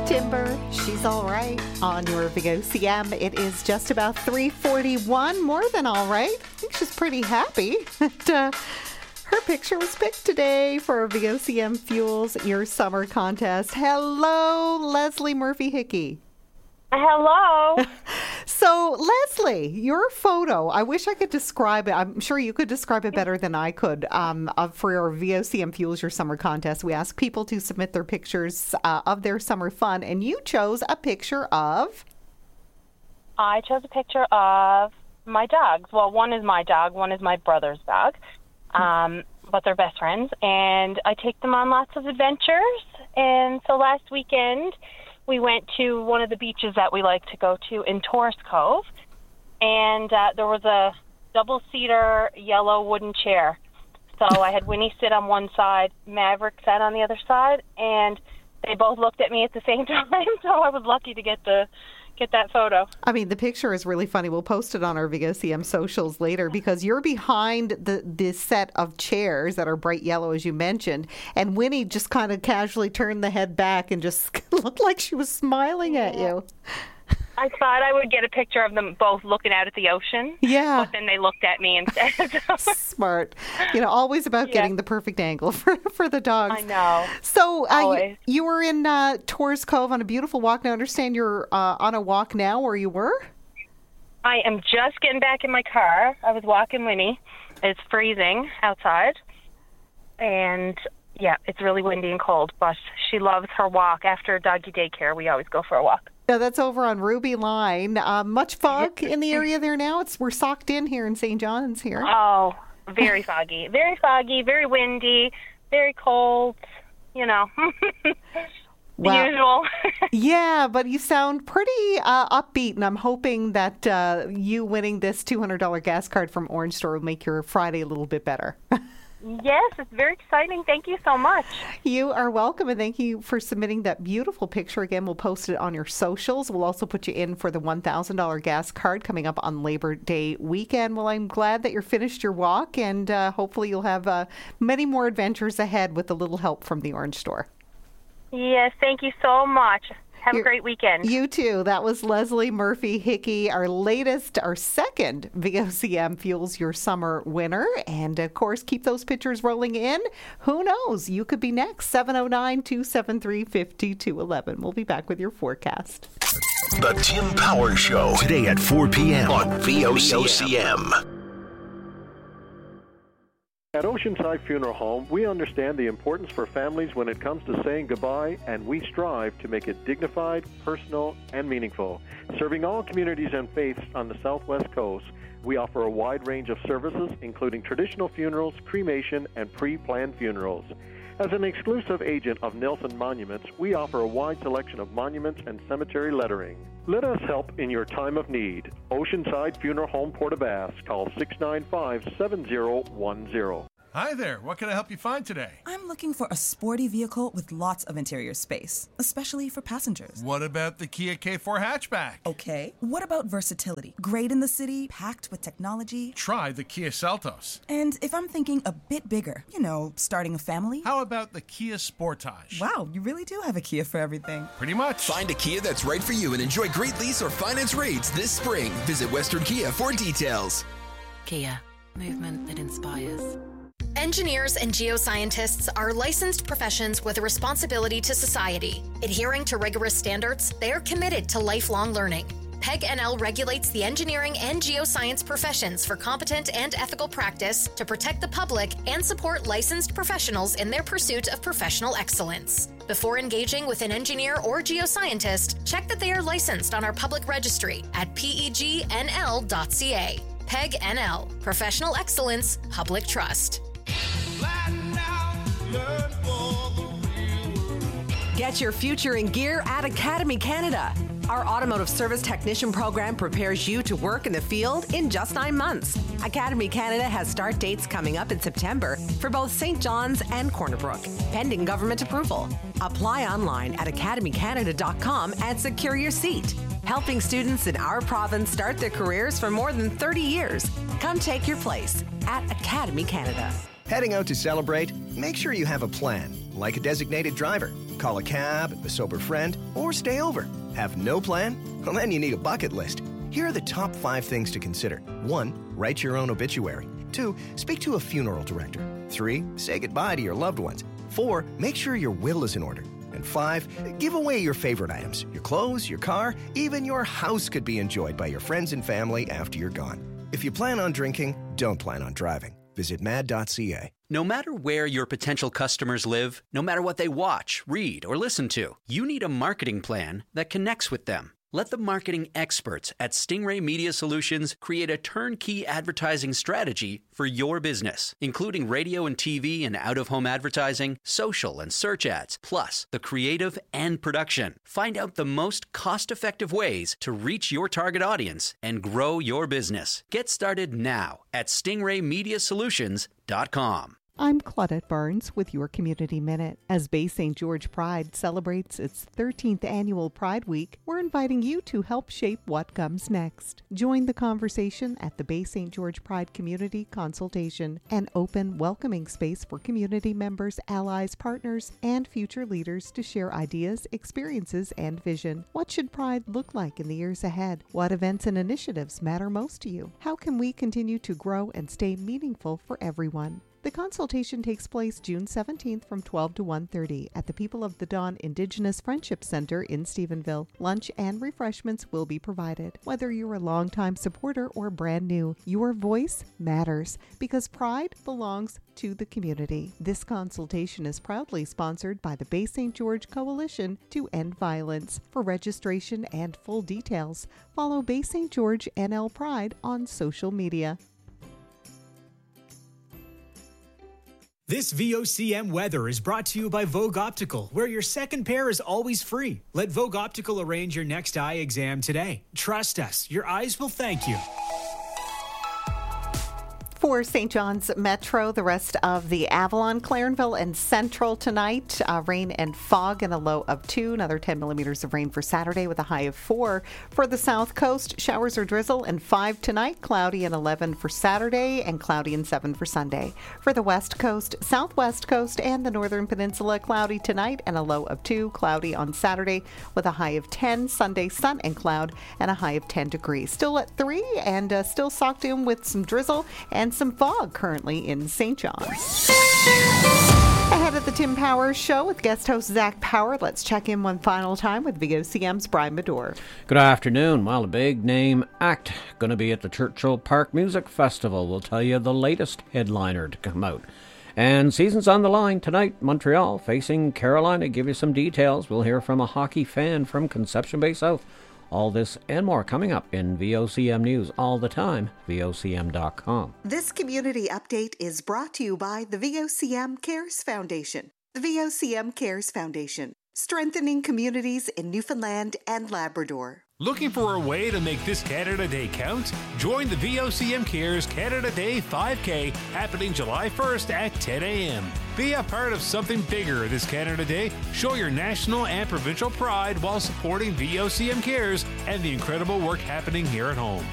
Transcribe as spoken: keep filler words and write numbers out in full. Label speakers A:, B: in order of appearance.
A: Timber, she's all right on your Big O C M. It is just about three forty-one, more than all right. I think she's pretty happy that uh, her picture was picked today for Big O C M Fuels Your Summer Contest. Hello, Leslie Murphy-Hickey.
B: Hello.
A: So, Leslie, your photo, I wish I could describe it. I'm sure you could describe it better than I could. Um, uh, for your V O C M Fuels Your Summer Contest, we ask people to submit their pictures uh, of their summer fun, and you chose a picture of?
B: I chose a picture of my dogs. Well, one is my dog, one is my brother's dog, um, but they're best friends, and I take them on lots of adventures. And so last weekend, we went to one of the beaches that we like to go to in Torres Cove, and uh, there was a double-seater yellow wooden chair. So I had Winnie sit on one side, Maverick sat on the other side, and they both looked at me at the same time, so I was lucky to get the get that photo.
A: I mean, the picture is really funny. We'll post it on our V O C M socials later because you're behind the this set of chairs that are bright yellow, as you mentioned, and Winnie just kind of casually turned the head back and just looked like she was smiling at you.
B: I thought I would get a picture of them both looking out at the ocean.
A: Yeah.
B: But then they looked at me instead.
A: Smart. You know, always about yeah. getting the perfect angle for, for the dogs.
B: I know.
A: So uh, you, you were in uh, Torres Cove on a beautiful walk. Now, I understand you're uh, on a walk now where you were?
B: I am just getting back in my car. I was walking Winnie. It's freezing outside. And, yeah, it's really windy and cold. But she loves her walk. After doggy daycare, we always go for a walk.
A: Yeah, that's over on Ruby Line. Uh, much fog in the area there now? It's We're socked in here in Saint John's here.
B: Oh, very foggy. Very foggy, very windy, very cold, you know. the
A: well,
B: usual.
A: Yeah, but you sound pretty uh, upbeat, and I'm hoping that uh, you winning this two hundred dollars gas card from Orange Store will make your Friday a little bit better.
B: Yes, it's very exciting. Thank you so much.
A: You are welcome, and thank you for submitting that beautiful picture. Again, we'll post it on your socials. We'll also put you in for the one thousand dollars gas card coming up on Labor Day weekend. Well, I'm glad that you're finished your walk, and uh, hopefully you'll have uh, many more adventures ahead with a little help from the Orange Store.
B: Yes, thank you so much. Have
A: You're,
B: a great weekend.
A: You too. That was Leslie Murphy-Hickey, our latest, our second V O C M Fuels Your Summer winner. And, of course, keep those pictures rolling in. Who knows? You could be next. seven oh nine, two seven three, five two one one. We'll be back with your forecast.
C: The Tim Power Show, today at four p.m. on V O C M.
D: At Oceanside Funeral Home, we understand the importance for families when it comes to saying goodbye, and we strive to make it dignified, personal, and meaningful. Serving all communities and faiths on the Southwest Coast, we offer a wide range of services, including traditional funerals, cremation, and pre-planned funerals. As an exclusive agent of Nelson Monuments, we offer a wide selection of monuments and cemetery lettering. Let us help in your time of need. Oceanside Funeral Home, Port-au-Basque. Call six nine five, seven zero one zero.
E: Hi there. What can I help you find today?
F: I'm looking for a sporty vehicle with lots of interior space, especially for passengers.
E: What about the Kia K four hatchback?
F: Okay. What about versatility? Great in the city, packed with technology.
E: Try the Kia Seltos.
F: And if I'm thinking a bit bigger, you know, starting a family?
E: How about the Kia Sportage?
F: Wow, you really do have a Kia for everything.
E: Pretty much.
G: Find a Kia that's right for you and enjoy great lease or finance rates this spring. Visit Western Kia for details.
H: Kia, movement that inspires.
I: Engineers and geoscientists are licensed professions with a responsibility to society. Adhering to rigorous standards, they are committed to lifelong learning. P E G N L regulates the engineering and geoscience professions for competent and ethical practice to protect the public and support licensed professionals in their pursuit of professional excellence. Before engaging with an engineer or geoscientist, check that they are licensed on our public registry at P E G N L dot C A. P E G N L, Professional Excellence, Public Trust.
J: Get your future in gear at Academy Canada. Our automotive service technician program prepares you to work in the field in just nine months. Academy Canada has start dates coming up in September for both Saint John's and Corner Brook, pending government approval. Apply online at academy canada dot com and secure your seat. Helping students in our province start their careers for more than thirty years. Come take your place at Academy Canada.
K: Heading out to celebrate? Make sure you have a plan, like a designated driver. Call a cab, a sober friend, or stay over. Have no plan? Well, then you need a bucket list. Here are the top five things to consider. One, write your own obituary. Two, speak to a funeral director. Three, say goodbye to your loved ones. Four, make sure your will is in order. And five, give away your favorite items. Your clothes, your car, even your house could be enjoyed by your friends and family after you're gone. If you plan on drinking, don't plan on driving. Visit mad dot c a.
L: No matter where your potential customers live, no matter what they watch, read, or listen to, you need a marketing plan that connects with them. Let the marketing experts at Stingray Media Solutions create a turnkey advertising strategy for your business, including radio and T V and out-of-home advertising, social and search ads, plus the creative and production. Find out the most cost-effective ways to reach your target audience and grow your business. Get started now at stingray media solutions dot com.
A: I'm Claudette Barnes with your Community Minute. As Bay Saint George Pride celebrates its thirteenth annual Pride Week, we're inviting you to help shape what comes next. Join the conversation at the Bay Saint George Pride Community Consultation, an open, welcoming space for community members, allies, partners, and future leaders to share ideas, experiences, and vision. What should Pride look like in the years ahead? What events and initiatives matter most to you? How can we continue to grow and stay meaningful for everyone? The consultation takes place June seventeenth from twelve to one thirty at the People of the Dawn Indigenous Friendship Center in Stephenville. Lunch and refreshments will be provided. Whether you're a longtime supporter or brand new, your voice matters because Pride belongs to the community. This consultation is proudly sponsored by the Bay Saint George Coalition to End Violence. For registration and full details, follow Bay Saint George N L Pride on social media.
M: This V O C M weather is brought to you by Vogue Optical, where your second pair is always free. Let Vogue Optical arrange your next eye exam today. Trust us, your eyes will thank you.
A: For Saint John's Metro, the rest of the Avalon, Clarenville, and Central tonight. Uh, rain and fog and a low of two. Another ten millimeters of rain for Saturday with a high of four. For the South Coast, showers or drizzle and five tonight. Cloudy and eleven for Saturday and cloudy and seven for Sunday. For the West Coast, Southwest Coast, and the Northern Peninsula, cloudy tonight and a low of two. Cloudy on Saturday with a high of ten. Sunday, sun and cloud and a high of ten degrees. Still at three and uh, still socked in with some drizzle and some fog currently in Saint John's. Ahead of the Tim Powers Show with guest host Zach Power, let's check in one final time with V O C M's Brian Medore.
N: Good afternoon. Well, a big name act going to be at the Churchill Park Music Festival. We'll tell you the latest headliner to come out. And season's on the line tonight. Montreal facing Carolina. Give you some details. We'll hear from a hockey fan from Conception Bay South. All this and more coming up in V O C M News all the time, V O C M dot com.
A: This community update is brought to you by the V O C M Cares Foundation. The V O C M Cares Foundation, strengthening communities in Newfoundland and Labrador.
O: Looking for a way to make this Canada Day count? Join the V O C M Cares Canada Day five K happening July first at ten a.m. Be a part of something bigger this Canada Day. Show your national and provincial pride while supporting V O C M Cares and the incredible work happening here at home.